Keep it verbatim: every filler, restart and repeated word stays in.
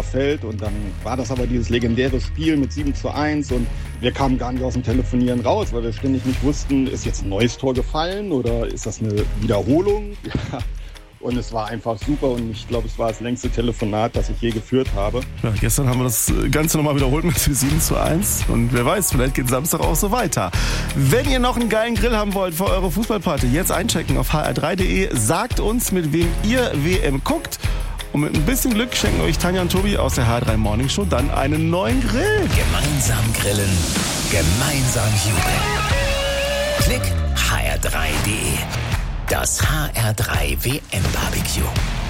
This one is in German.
blauer Feld und dann war das aber dieses legendäre Spiel mit sieben zu eins und wir kamen gar nicht aus dem Telefonieren raus, weil wir ständig nicht wussten, ist jetzt ein neues Tor gefallen oder ist das eine Wiederholung? Ja. Und es war einfach super und ich glaube, es war das längste Telefonat, das ich je geführt habe. Ja, gestern haben wir das Ganze nochmal wiederholt mit sieben zu eins und wer weiß, vielleicht geht Samstag auch so weiter. Wenn ihr noch einen geilen Grill haben wollt für eure Fußballparty, jetzt einchecken auf h r drei punkt d e. Sagt uns, mit wem ihr W M guckt. Und mit ein bisschen Glück schenken euch Tanja und Tobi aus der H R drei Morning Show dann einen neuen Grill. Gemeinsam grillen, gemeinsam jubeln. Klick h r drei punkt d e. Das H R drei W M Barbecue.